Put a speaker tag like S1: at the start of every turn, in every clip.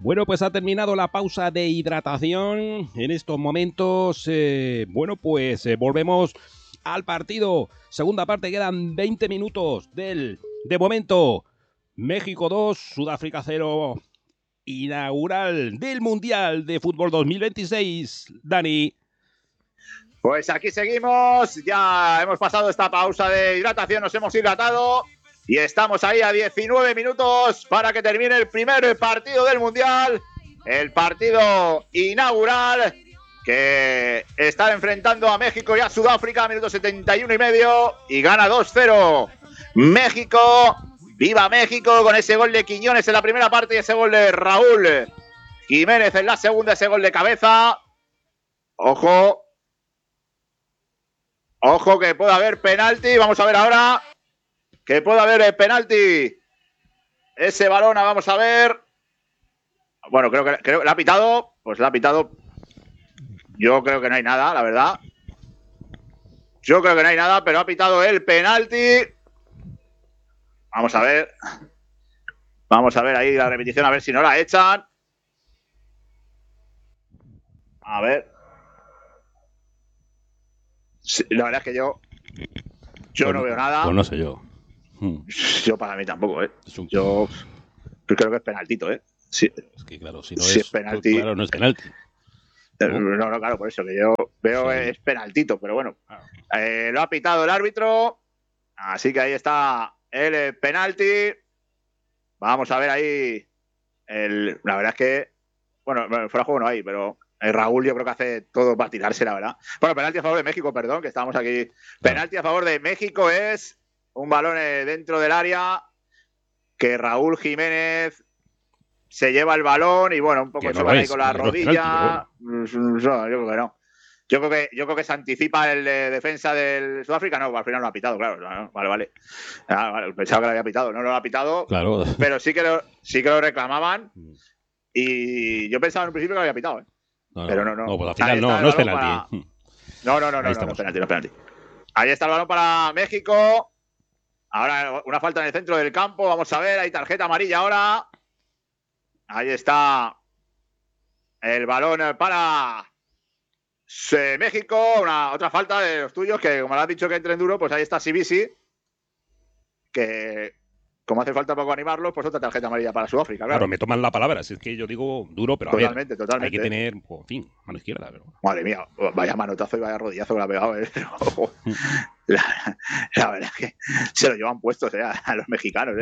S1: Bueno, pues ha terminado la pausa de hidratación. En estos momentos, volvemos al partido. Segunda parte, quedan 20 minutos de momento, México 2, Sudáfrica 0, inaugural del Mundial de Fútbol 2026. Dani.
S2: Pues aquí seguimos, ya hemos pasado esta pausa de hidratación, nos hemos hidratado y estamos ahí a 19 minutos para que termine el primer partido del Mundial, el partido inaugural que está enfrentando a México y a Sudáfrica, minuto 71 y medio, y gana 2-0 México. ¡Viva México! Con ese gol de Quiñones en la primera parte y ese gol de Raúl Jiménez en la segunda, ese gol de cabeza. Ojo que puede haber penalti. Vamos a ver ahora que puede haber penalti. Ese balón, vamos a ver. Bueno, creo que le ha pitado. Pues le ha pitado. Yo creo que no hay nada, la verdad. Yo creo que no hay nada, pero ha pitado el penalti. Vamos a ver. Vamos a ver ahí la repetición, a ver si no la echan. A ver. Sí, la verdad es que yo no veo nada.
S1: Pues no sé yo.
S2: Yo para mí tampoco, ¿eh? Yo creo que es penaltito, ¿eh? Sí.
S1: Es que claro, si no
S2: si
S1: es
S2: penalti.
S1: Pues, claro, no es penalti.
S2: No, claro, por eso que yo veo sí. Es penaltito, pero bueno. Lo ha pitado el árbitro. Así que ahí está el penalti. Vamos a ver ahí. La verdad es que, bueno, fuera de juego no hay, pero Raúl yo creo que hace todo para tirarse, la verdad. Bueno, penalti a favor de México, perdón, que estábamos aquí. Penalti a favor de México es un balón dentro del área que Raúl Jiménez se lleva el balón y bueno, un poco choca ahí con la rodilla. No, yo creo que no. Yo creo que se anticipa el defensa del Sudáfrica. No, al final no lo ha pitado, claro. No, vale. Vale. Pensaba que lo había pitado. No lo ha pitado. Claro. Pero sí que lo reclamaban. Y yo pensaba en un principio que lo había pitado, ¿eh? Pero no.
S1: No, pues al final no es penalti.
S2: No es penalti. Ahí está el balón para México. Ahora una falta en el centro del campo. Vamos a ver, hay tarjeta amarilla ahora. Ahí está el balón para México. Otra falta de los tuyos, que como le has dicho que entren duro, pues ahí está Sibisi, que como hace falta poco animarlos, pues otra tarjeta amarilla para Sudáfrica.
S1: Claro, me toman la palabra, si es que yo digo duro, pero
S2: totalmente.
S1: Hay que tener, pues, en fin, mano izquierda. Pero...
S2: Madre mía, vaya manotazo y vaya rodillazo que le ha pegado. La verdad es que se lo llevan puestos a los mexicanos.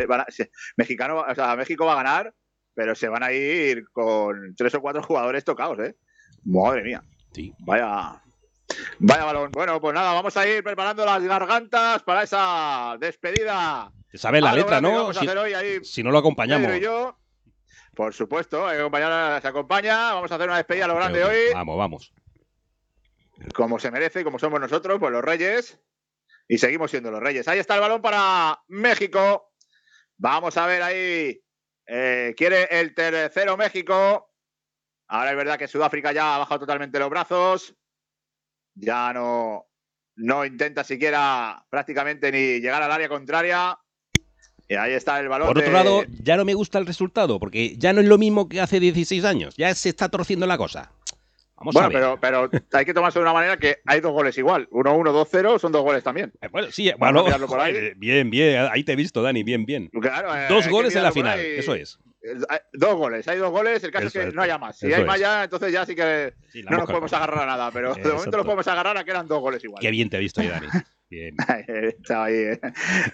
S2: México va a ganar, pero se van a ir con 3 o 4 jugadores tocados, ¿eh? Madre mía.
S1: Sí.
S2: Vaya balón. Bueno, pues nada, vamos a ir preparando las gargantas para esa despedida.
S1: Te sabes la letra, ¿no? Si no lo acompañamos.
S2: Pedro y yo, por supuesto, hay que acompañar, se acompaña. Vamos a hacer una despedida a lo grande hoy.
S1: Vamos.
S2: Como se merece, como somos nosotros, pues los reyes. Y seguimos siendo los reyes. Ahí está el balón para México. Vamos a ver ahí. Quiere el tercero México. Ahora es verdad que Sudáfrica ya ha bajado totalmente los brazos. Ya no intenta siquiera prácticamente ni llegar al área contraria. Y ahí está el balón.
S1: Por otro lado, ya no me gusta el resultado, porque ya no es lo mismo que hace 16 años. Ya se está torciendo la cosa. Vamos a ver.
S2: Pero hay que tomarse de una manera que hay 2 goles igual. 1-1, 2-0, son 2 goles también.
S1: Bueno, sí, bueno, por ahí. Bien. Ahí te he visto, Dani, bien.
S2: Claro,
S1: 2 goles en la final, eso es.
S2: 2 goles, hay 2 goles, el caso es que no haya más. Si hay más ya, entonces ya sí que no nos podemos agarrar a nada, pero de momento nos podemos agarrar a que eran 2 goles igual.
S1: Qué bien te he visto ahí, Dani. Bien.
S2: Estaba ahí, ¿eh?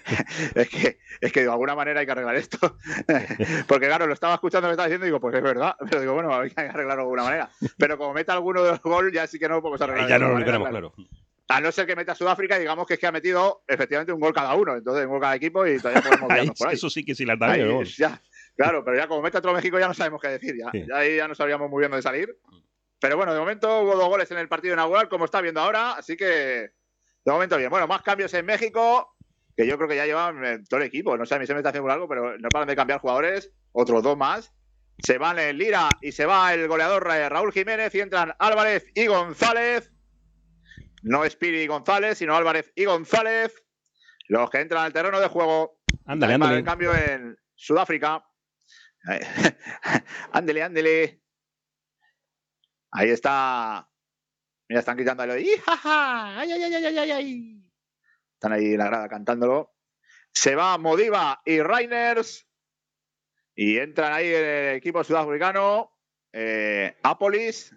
S2: Es que de alguna manera hay que arreglar esto. Porque claro, lo estaba escuchando, me estaba diciendo y digo, pues es verdad. Pero digo, bueno, hay que arreglarlo de alguna manera. Pero como meta alguno de los goles, ya sí que no lo podemos arreglar.
S1: Ya no lo tenemos claro.
S2: A no ser que meta Sudáfrica, digamos que es que ha metido efectivamente un gol cada uno. Entonces, un gol cada equipo y todavía podemos guiarnos por ahí.
S1: Eso sí que sí la da bien.
S2: Claro, pero ya como mete otro México ya no sabemos qué decir. Ya ahí ya no sabíamos muy bien dónde salir. Pero bueno, de momento hubo 2 goles en el partido inaugural, como está viendo ahora. Así que, de momento bien. Bueno, más cambios en México, que yo creo que ya llevan todo el equipo. No sé, a mí se me está haciendo algo, pero no paran de cambiar jugadores. Otros 2 más. Se van el Lira y se va el goleador Raúl Jiménez y entran Álvarez y González. No es Piri y González, sino Álvarez y González. Los que entran al terreno de juego.
S1: Ándale.
S2: En cambio en Sudáfrica. Ándele, ándele. Ahí está. Mira, están quitándolo. ¡Jaja! ¡Ay, ay, ay, ay, ay, ay! Están ahí en la grada cantándolo. Se va Modiva y Reiners. Y entran ahí el equipo sudafricano. Apolis.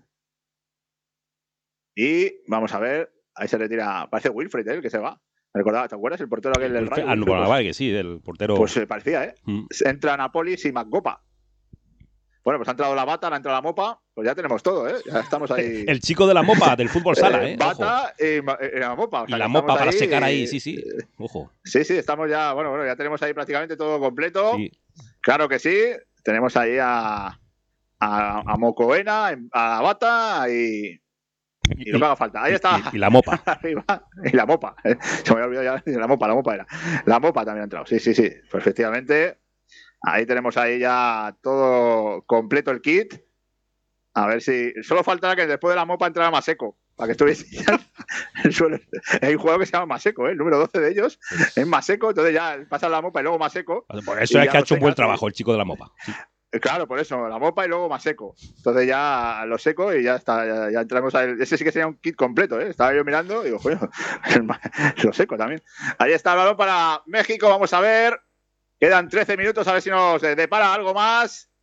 S2: Y vamos a ver. Ahí se retira. Parece Wilfred, el que se va. Me recordaba, ¿te acuerdas? El portero aquel del Rayo.
S1: No, vale, que sí, del portero.
S2: Pues parecía, ¿eh? Entran Apolis y McGopa. Bueno, pues ha entrado la Bata, ha entrado la Mopa, pues ya tenemos todo, ¿eh? Ya estamos ahí.
S1: El chico de la Mopa, del fútbol sala, ¿eh?
S2: Bata y la Mopa. O sea,
S1: y la Mopa para secar ahí, sí. Ojo.
S2: Sí, estamos ya, bueno, ya tenemos ahí prácticamente todo completo. Sí. Claro que sí. Tenemos ahí a Mocoena, a la Bata y lo que haga falta. Ahí está.
S1: Y la Mopa.
S2: Y la Mopa. Se me había olvidado ya. La Mopa era. La Mopa también ha entrado. Sí. Pues efectivamente. Ahí tenemos ahí ya todo completo el kit. A ver si... Solo faltará que después de la Mopa entrara Maseco. Para que estuviese hay un juego que se llama Maseco, ¿eh? El número 12 de ellos es Maseco. Entonces ya pasa la Mopa y luego Maseco.
S1: Por eso es que ha hecho un buen trabajo el chico de la Mopa. Sí.
S2: Claro, por eso, la Mopa y luego Maseco. Entonces ya lo seco y ya está, ya entramos a él. Ese sí que sería un kit completo, ¿eh? Estaba yo mirando y digo, bueno, lo seco también. Ahí está el balón para México, vamos a ver. Quedan 13 minutos, a ver si nos depara algo más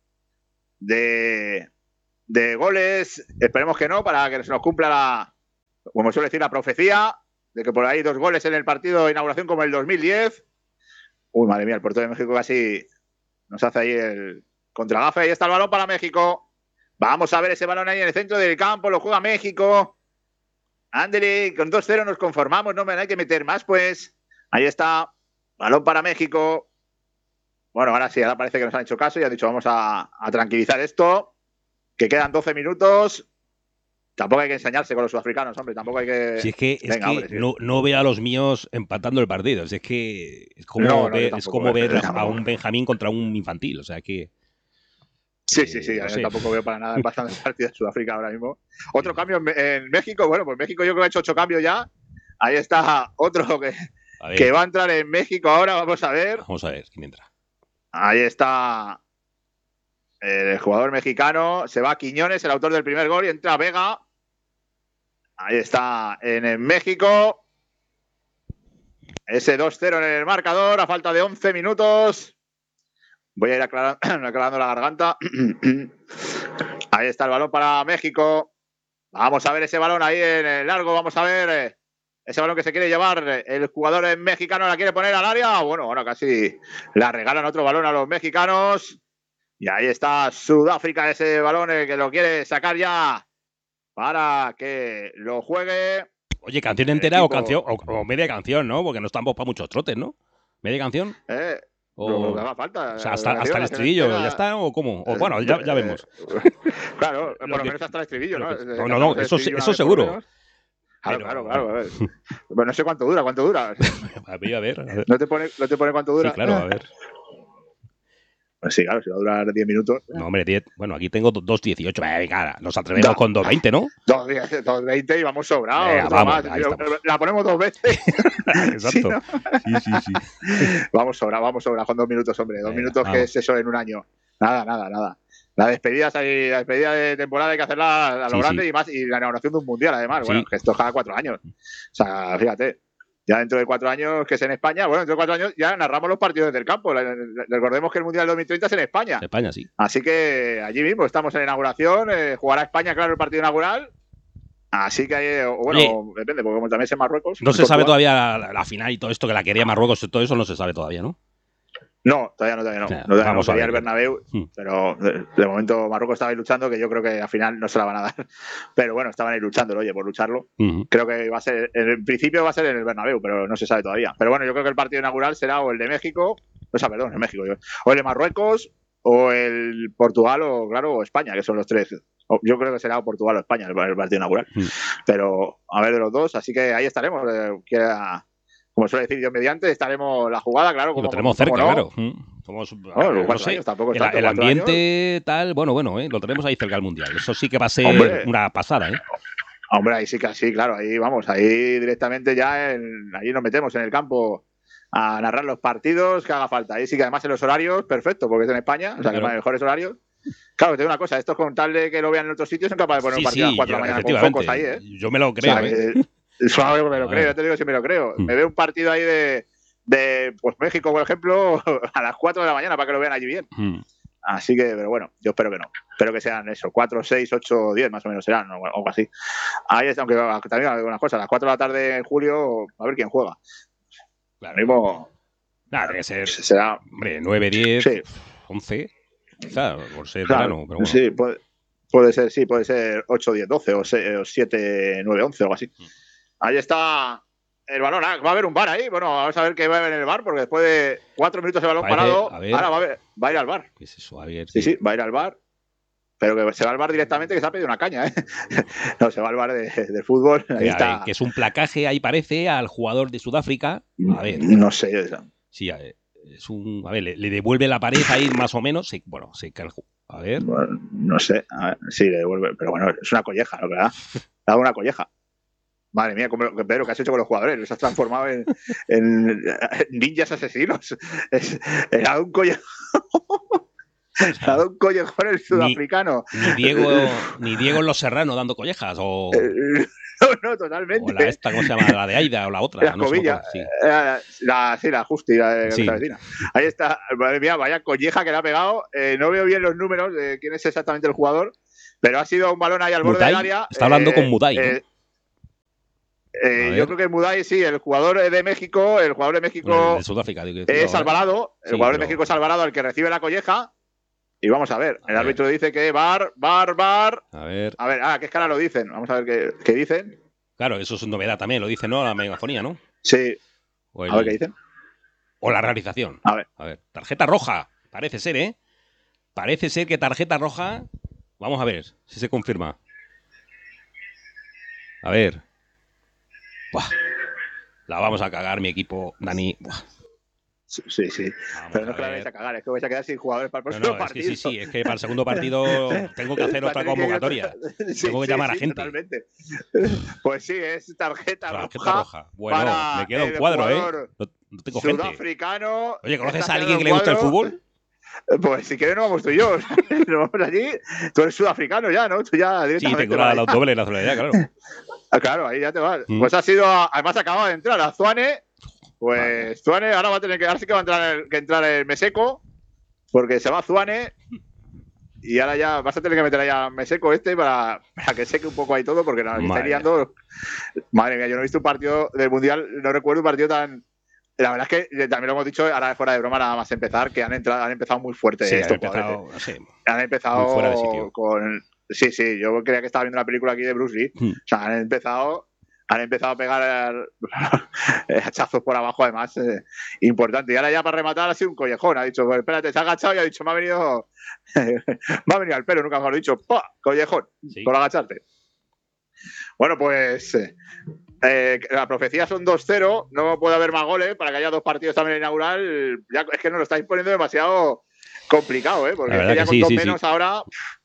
S2: de goles. Esperemos que no, para que se nos cumpla como suele decir, la profecía de que por ahí 2 goles en el partido de inauguración como el 2010. Uy, madre mía, el portero de México casi nos hace ahí el contragafe. Ahí está el balón para México. Vamos a ver ese balón ahí en el centro del campo, lo juega México. Ándele, con 2-0 nos conformamos, no me hay que meter más, pues. Ahí está, balón para México. Bueno, ahora sí, ahora parece que nos han hecho caso y han dicho vamos a tranquilizar esto, que quedan 12 minutos. Tampoco hay que enseñarse con los sudafricanos, hombre, tampoco hay que...
S1: Si es que, no veo a los míos empatando el partido, es que es como ver a un Benjamín contra un infantil, o sea que...
S2: Sí, yo tampoco veo para nada empatando el partido de Sudáfrica ahora mismo. Otro cambio en México, bueno, pues México yo creo que ha hecho 8 cambios ya. Ahí está otro que va a entrar en México ahora, vamos a ver.
S1: Vamos a ver quién entra.
S2: Ahí está el jugador mexicano. Se va Quiñones, el autor del primer gol, y entra Vega. Ahí está en México. Ese 2-0 en el marcador a falta de 11 minutos. Voy a ir aclarando la garganta. Ahí está el balón para México. Vamos a ver ese balón ahí en el largo. Vamos a ver ese balón que se quiere llevar el jugador mexicano, la quiere poner al área. Bueno, ahora casi la regalan otro balón a los mexicanos. Y ahí está Sudáfrica, ese balón que lo quiere sacar ya para que lo juegue.
S1: Oye, ¿canción entera o canción o media canción, no? Porque no estamos para muchos trotes, ¿no? ¿Media canción?
S2: Lo que haga falta.
S1: O sea, hasta el estribillo, ¿ya está? ¿O cómo? O bueno, ya vemos.
S2: Claro, por lo menos hasta el estribillo, ¿no?
S1: No, eso seguro.
S2: Claro. A ver. Bueno, no sé cuánto dura.
S1: A ver.
S2: ¿No te pone cuánto dura?
S1: Sí, claro, a ver.
S2: Pues sí, claro, si va a durar 10 minutos.
S1: No, hombre, 10. Bueno, aquí tengo 2.18. Venga, nos atrevemos con 2.20, ¿no?
S2: 2.20 y vamos sobrados.
S1: Venga, vamos,
S2: la ponemos 2 veces.
S1: Exacto. Sí.
S2: Vamos sobrados con 2 minutos, hombre. 2 minutos, vamos. Que es eso en un año. Nada. La despedida de temporada hay que hacerla a lo grande y más, y la inauguración de un mundial, además. Bueno, que esto es cada 4 años. O sea, fíjate. Ya dentro de 4 años, que es en España, bueno, dentro de 4 años ya narramos los partidos desde el campo. Recordemos que el Mundial del 2030 es en España.
S1: En España, sí.
S2: Así que allí mismo estamos en la inauguración. Jugará España, claro, el partido inaugural. Así que, bueno, depende, porque como también es en Marruecos.
S1: No se sabe todavía la final y todo esto, que la quería Marruecos, todo eso no se sabe todavía, ¿no?
S2: No, todavía no. Vamos a ver el Bernabéu, pero de momento Marruecos estaba ahí luchando, que yo creo que al final no se la van a dar. Pero bueno, estaban ahí luchándolo, por lucharlo. Creo que va a ser, en principio va a ser en el Bernabéu, pero no se sabe todavía. Pero bueno, yo creo que el partido inaugural será o el de México, el de México, o el de Marruecos, o el Portugal, o España, que son los 3. Yo creo que será Portugal o España el partido inaugural. Pero a ver de los dos, así que ahí estaremos. Como suele decir Dios mediante, estaremos la jugada, claro. Como,
S1: lo tenemos cerca, claro. Somos, no sé,
S2: años, tampoco es tanto,
S1: el ambiente años. Tal, bueno, lo tenemos ahí cerca del Mundial. Eso sí que va a ser una pasada, ¿eh?
S2: Hombre, ahí sí, claro, ahí vamos, ahí directamente ya, allí nos metemos en el campo a narrar los partidos que haga falta. Ahí sí que además en los horarios, perfecto, porque es en España, o sea, que hay mejores horarios. Claro, te digo una cosa, estos con tal de que lo vean en otros sitios son capaces de poner un partido a las 4 de la mañana con focos ahí, ¿eh?
S1: Yo me lo creo,
S2: o sea, suave que me lo creo, ya te digo si me lo creo. Me veo un partido ahí de pues México, por ejemplo, a las 4 de la mañana para que lo vean allí bien. Así que, pero bueno, yo espero que no. Espero que sean eso, 4, 6, 8, 10 más o menos serán, o algo así. Ahí está, aunque también hay unas cosas, a las 4 de la tarde en julio, a ver quién juega.
S1: Claro.
S2: Mismo,
S1: nada, tiene que ser,
S2: será,
S1: hombre, 9, 10, sí. 11, quizá, por ser verano, pero bueno.
S2: Sí, puede ser, sí, puede ser 8, 10, 12 o 7, 9, 11 o algo así. Ahí está el balón. Va a haber un VAR ahí. Bueno, vamos a ver qué va a haber en el VAR, porque después de 4 minutos el balón parado, ahora va a ir al VAR.
S1: ¿Qué es eso, Javier?
S2: Sí, va a ir al VAR. Pero que se va al VAR directamente, que se ha pedido una caña, ¿eh? No, se va al VAR de fútbol. Ahí está.
S1: Que es un placaje, ahí parece, al jugador de Sudáfrica. A ver.
S2: No sé.
S1: Sí, es un. A ver, le devuelve la pared ahí más o menos. A ver.
S2: Bueno, no sé. A ver, sí, le devuelve. Pero bueno, es una colleja, ¿no? ¿Verdad? Le ha dado una colleja. Madre mía, Pedro, ¿qué has hecho con los jugadores? Los has transformado en ninjas asesinos. Le ha dado un collejón. Le ha dado un collejón el sudafricano.
S1: Ni Diego en Los Serrano dando collejas. O...
S2: No, totalmente.
S1: O la esta, ¿cómo se llama? La de Aida o la otra.
S2: La Escobilla. La Justi, la de
S1: sí.
S2: vecina. Ahí está. Madre mía, vaya colleja que le ha pegado. No veo bien los números de quién es exactamente el jugador, pero ha sido un balón ahí al borde del área.
S1: Está hablando con Muday, ¿no?
S2: Yo creo que Muday, sí, el jugador de México,
S1: de Sudáfrica,
S2: es Alvarado. El jugador de México es Alvarado, el que recibe la colleja. Y vamos a ver, el árbitro dice que VAR.
S1: A ver,
S2: ¿qué escala lo dicen? Vamos a ver qué dicen.
S1: Claro, eso es novedad también, lo dicen, ¿no? La megafonía, ¿no?
S2: Sí. A ver qué dicen.
S1: O la realización.
S2: A ver,
S1: tarjeta roja, parece ser, ¿eh? Parece ser que tarjeta roja. Vamos a ver si se confirma. A ver. Buah. La vamos a cagar, mi equipo, Dani. Buah.
S2: Sí. Pero no es que la vais a cagar, es que vais a quedar sin jugadores para el próximo partido.
S1: Es que es que para el segundo partido tengo que hacer otra convocatoria. Tengo que llamar a gente.
S2: Totalmente. Pues sí, es tarjeta roja.
S1: Bueno, me queda un cuadro, ¿eh? No tengo gente.
S2: Sudafricano.
S1: Oye, ¿conoces a alguien que le gusta el fútbol?
S2: Pues si quieres nos vamos tú y yo. Nos vamos allí. Tú eres sudafricano ya, ¿no? Tú ya directamente.
S1: Sí, tengo la doble nacionalidad, claro.
S2: Claro, ahí ya te vas. Pues ha sido, además acaba de entrar a Zuane. Pues Zuane ahora va a tener que, ahora sí que va a entrar el Meseco, porque se va Zuane y ahora ya vas a tener que meter allá a Meseco para que seque un poco ahí todo, porque nos está liando. Madre mía, yo no he visto un partido del Mundial, no recuerdo un partido tan... La verdad es que también lo hemos dicho, ahora fuera de broma, nada más empezar, que han empezado muy fuerte estos jugadores. Han empezado
S1: muy fuera de sitio.
S2: Con... Sí, yo creía que estaba viendo una película aquí de Bruce Lee. O sea, han empezado a pegar hachazos por abajo, además, importante. Y ahora ya para rematar ha sido un collejón. Ha dicho, pues, espérate, se ha agachado y ha dicho, me ha venido al pelo, nunca mejor dicho, ¡pah! Collejón, por agacharte. Bueno, pues la profecía son 2-0, no puede haber más goles para que haya 2 partidos también inaugural. Ya, es que nos lo estáis poniendo demasiado complicado, porque es que ya con 2 menos ahora...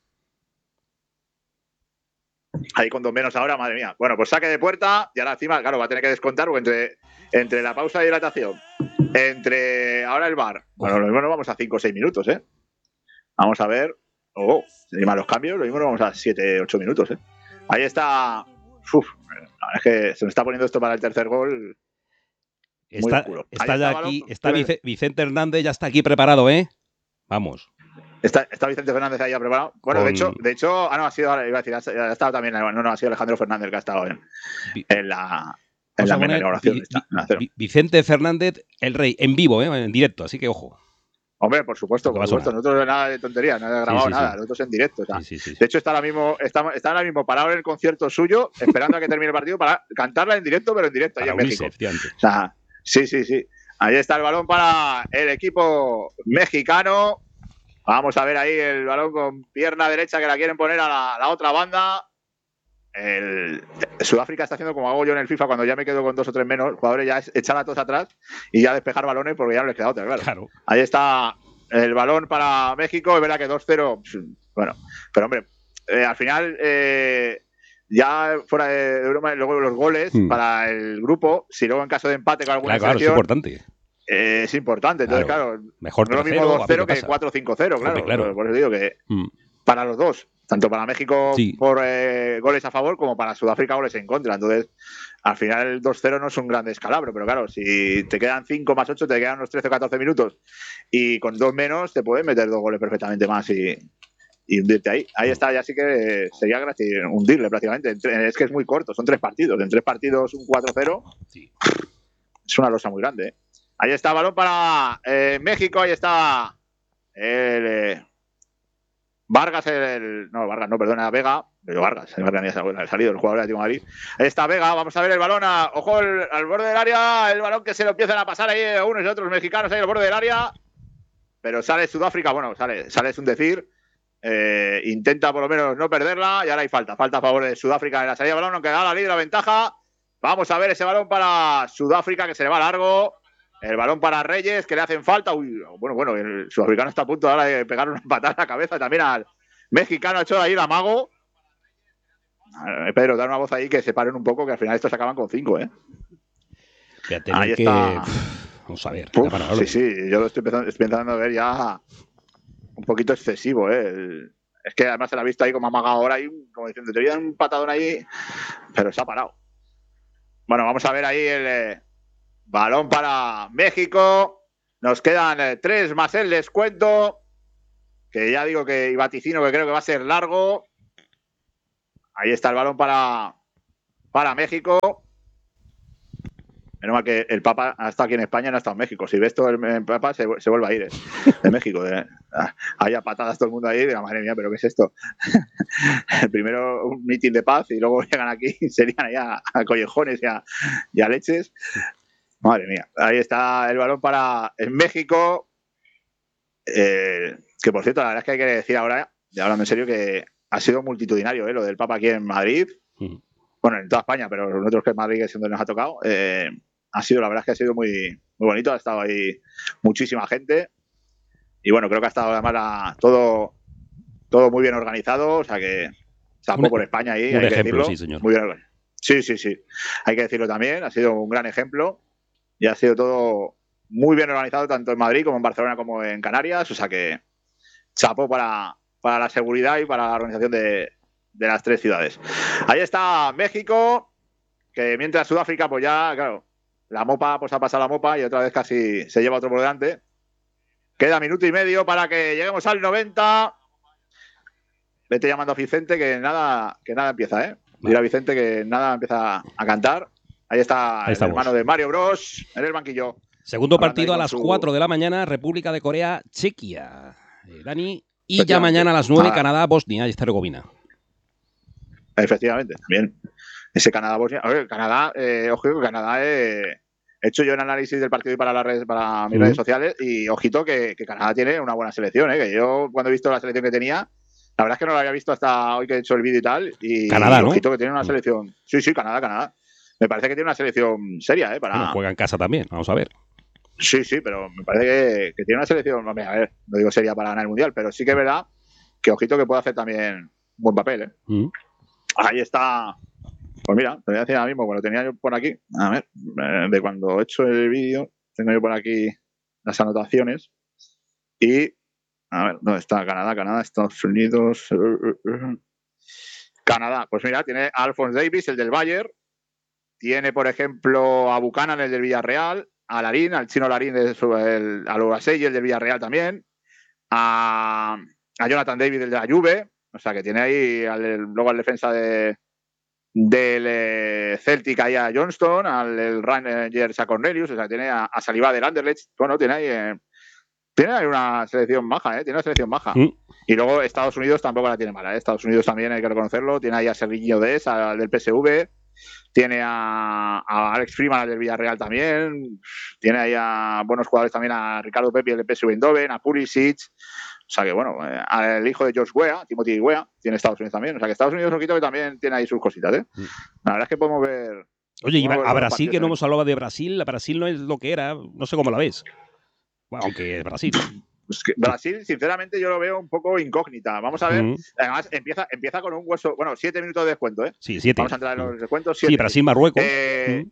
S2: Ahí con 2 menos ahora, madre mía. Bueno, pues saque de puerta y ahora encima, claro, va a tener que descontar porque entre la pausa de hidratación, entre ahora el VAR, bueno, lo mismo nos vamos a 5 o 6 minutos, Vamos a ver. Encima los cambios, lo mismo nos vamos a 7, 8 minutos, Ahí está. La verdad es que se nos está poniendo esto para el tercer gol.
S1: Está ya aquí, está Vicente Hernández, ya está aquí preparado, Vamos.
S2: Está Vicente Fernández ahí ya preparado. Bueno, de hecho, no, ha sido, iba a decir, ha estado también, ha sido Alejandro Fernández que ha estado en la inauguración.
S1: Vicente Fernández, el rey, en vivo, en directo, así que ojo.
S2: Hombre, por supuesto. Nosotros nada de tontería, no he grabado nada, nosotros en directo. O sea, de hecho, está ahora mismo parado en el concierto suyo, esperando a que termine el partido para cantarla en directo, pero en directo allá en México. O sea, sí. Ahí está el balón para el equipo mexicano. Vamos a ver ahí el balón con pierna derecha que la quieren poner a la otra banda. Sudáfrica está haciendo como hago yo en el FIFA cuando ya me quedo con 2 o 3 menos. Jugadores ya echar a todos atrás y ya despejar balones porque ya no les queda otra, claro. Ahí está el balón para México. Es verdad que 2-0. Bueno, pero hombre, al final, ya fuera de broma, luego los goles para el grupo, si luego en caso de empate con alguna selección,
S1: es importante.
S2: es importante. Entonces, claro,
S1: mejor
S2: no es lo mismo 2-0 que 4-5-0, claro. Por eso digo que para los dos, tanto para México por goles a favor como para Sudáfrica goles en contra. Entonces, al final el 2-0 no es un gran descalabro, pero claro, si te quedan 5 más 8, te quedan unos 13 o 14 minutos y con 2 menos te pueden meter 2 goles perfectamente más y hundirte ahí. Ahí está, ya sí que sería gratis hundirle prácticamente. Es que es muy corto, son 3 partidos. En 3 partidos un 4-0 es una losa muy grande. Ahí está, balón para México, ahí está Vargas, Vargas no, perdona, Vega, pero Vargas ni ha salido el jugador de Atlético de Madrid. Ahí está Vega, vamos a ver el balón, ojo al borde del área, el balón que se lo empiezan a pasar ahí unos y otros mexicanos ahí al borde del área, pero sale Sudáfrica, sale es un decir, intenta por lo menos no perderla y ahora hay falta a favor de Sudáfrica en la salida de balón, aunque da la libre la ventaja. Vamos a ver ese balón para Sudáfrica que se le va largo. El balón para Reyes, que le hacen falta. Bueno, el sudafricano está a punto ahora de pegar una patada en la cabeza también al mexicano. Ha hecho ahí el amago. Pedro, dar una voz ahí que se paren un poco, que al final estos acaban con 5,
S1: Ahí está. Vamos a ver.
S2: Sí, yo lo estoy empezando a ver ya un poquito excesivo, Es que además se la ha visto ahí como amagado ahora, como diciendo, te voy a dar un patadón ahí, pero se ha parado. Bueno, vamos a ver ahí el balón para México. Nos quedan 3 más el descuento. Que ya digo que vaticino que creo que va a ser largo. Ahí está el balón para México. Menos mal que el Papa ha estado aquí en España, no ha estado en México. Si ves todo el Papa, se vuelve a ir de México. Haya patadas todo el mundo ahí. Diga, madre mía, ¿pero qué es esto? Primero un mitin de paz y luego llegan aquí y serían allá a collejones y a leches. Madre mía. Ahí está el balón para México. Que por cierto, la verdad es que hay que decir ahora, ya hablando en serio, que ha sido multitudinario lo del Papa aquí en Madrid. Bueno, en toda España, pero nosotros que en Madrid es donde nos ha tocado. La verdad es que ha sido muy, muy bonito. Ha estado ahí muchísima gente. Y bueno, creo que ha estado además todo muy bien organizado. O sea que chapo por España ahí.
S1: Un
S2: hay
S1: ejemplo,
S2: que decirlo.
S1: sí, señor.
S2: Muy bien organizado. Sí. Hay que decirlo también. Ha sido un gran ejemplo. Y ha sido todo muy bien organizado, tanto en Madrid como en Barcelona como en Canarias. O sea que chapo para la seguridad y para la organización de las 3 ciudades. Ahí está México, que mientras Sudáfrica, pues ya, claro, la mopa, pues ha pasado la mopa y otra vez casi se lleva otro por delante. Queda minuto y medio para que lleguemos al 90. Vete llamando a Vicente que nada empieza, Mira a Vicente que nada empieza a cantar. Ahí está el hermano de Mario Bros en el banquillo.
S1: Segundo partido a las 4 de la mañana, República de Corea, Chequia. Dani. Y ya mañana a las 9, Canadá, Bosnia y Herzegovina.
S2: Efectivamente, bien. Ese Canadá-Bosnia. A ver, Canadá, ojito que Canadá he hecho yo un análisis del partido y para mis redes sociales y ojito que Canadá tiene una buena selección, que yo cuando he visto la selección que tenía, la verdad es que no la había visto hasta hoy que he hecho el vídeo y tal. Y
S1: Canadá, ¿no?
S2: Ojito que tiene una selección. Sí, Canadá. Me parece que tiene una selección seria,
S1: Bueno, juega en casa también, vamos a ver.
S2: Sí, pero me parece que tiene una selección, a ver, no digo seria para ganar el Mundial, pero sí que es verdad que ojito que puede hacer también un buen papel, Ahí está. Pues mira, te voy a decir ahora mismo, lo tenía yo por aquí. A ver, de cuando he hecho el vídeo, tengo yo por aquí las anotaciones. Y, a ver, ¿dónde está? Canadá, Estados Unidos. Canadá, pues mira, tiene a Alphonse Davies, el del Bayern. Tiene, por ejemplo, a Buchanan, el del Villarreal. A Larín, al chino Larín, a Lorasei, el del Villarreal también. A Jonathan David, el de la Juve. O sea, que tiene ahí luego al defensa del Celtic ahí a Johnston, al Rangers a Cornelius, o sea, tiene a Saliba del Anderlecht. Bueno, tiene ahí una selección maja, tiene una selección maja. Y luego Estados Unidos tampoco la tiene mala, Estados Unidos también hay que reconocerlo, tiene ahí a Serginho Dest, al del PSV, tiene a Alex Freeman, al del Villarreal también, tiene ahí a buenos jugadores también, a Ricardo Pepi, el del PSV Eindhoven, a Pulisic. O sea que, bueno, al hijo de George Weah, Timothy Weah, tiene Estados Unidos también. O sea que Estados Unidos, ojito, que también tiene ahí sus cositas, La verdad es que podemos ver...
S1: Oye, y a Brasil, que no hemos hablado de Brasil, Brasil no es lo que era, no sé cómo la ves. Bueno, aunque es Brasil.
S2: Pues que Brasil, sinceramente, yo lo veo un poco incógnita. Vamos a ver. Además, empieza con un hueso... Bueno, 7 minutos de descuento,
S1: Sí, 7.
S2: Vamos a entrar en los descuentos.
S1: Sí, Brasil-Marruecos.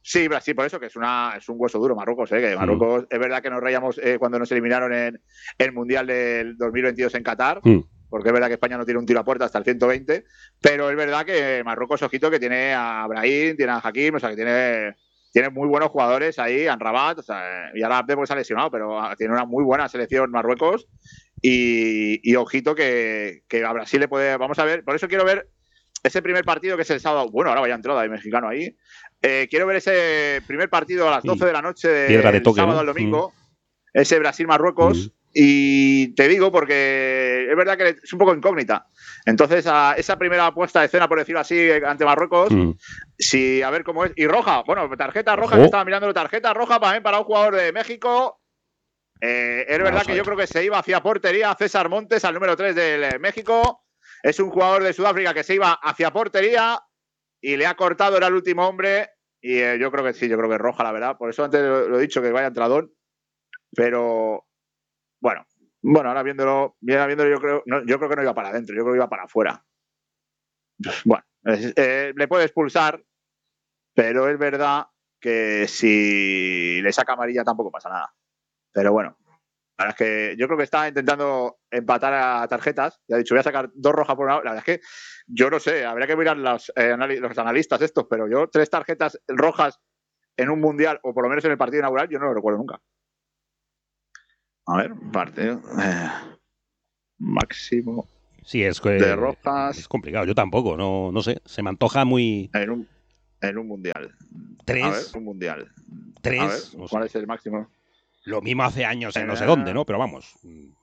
S2: Sí, Brasil, por eso que es un hueso duro Marruecos, que Marruecos es verdad que nos reíamos cuando nos eliminaron en el Mundial del 2022 en Qatar, porque es verdad que España no tiene un tiro a puerta hasta el 120, pero es verdad que Marruecos, ojito, que tiene a Brahim, tiene a Hakim, o sea, que tiene muy buenos jugadores ahí, Amrabat, o sea, y ahora Abde porque se ha lesionado, pero tiene una muy buena selección Marruecos y ojito que a Brasil le puede, vamos a ver, por eso quiero ver ese primer partido que es el sábado, bueno, ahora vaya entrada de mexicano ahí, quiero ver ese primer partido a las 12 de la noche del sábado al domingo, ese Brasil-Marruecos, y te digo porque es verdad que es un poco incógnita. Entonces, a esa primera puesta de escena, por decirlo así, ante Marruecos, si a ver cómo es. Y roja, bueno, tarjeta roja, que estaba mirando, tarjeta roja también para un jugador de México. Es verdad que yo creo que se iba hacia portería César Montes, al número 3 del México. Es un jugador de Sudáfrica que se iba hacia portería y le ha cortado, era el último hombre. Y yo creo que sí, yo creo que es roja, la verdad. Por eso antes lo he dicho, que vaya entradón. Pero bueno, ahora viéndolo, yo creo que no iba para adentro, yo creo que iba para afuera. Bueno, le puede expulsar, pero es verdad que si le saca amarilla tampoco pasa nada. Pero bueno, la verdad es que yo creo que está intentando empatar a tarjetas. Ya he dicho, voy a sacar 2 rojas por una. La verdad es que yo no sé, habría que mirar los analistas estos, pero yo 3 tarjetas rojas en un mundial, o por lo menos en el partido inaugural, yo no lo recuerdo nunca. A ver, partido máximo
S1: sí,
S2: de rojas.
S1: Es complicado, yo tampoco, no sé, se me antoja muy...
S2: En un mundial.
S1: 3.
S2: A ver, un mundial.
S1: 3.
S2: A ver, ¿cuál es el máximo?
S1: Lo mismo hace años en no sé dónde, ¿no? Pero vamos,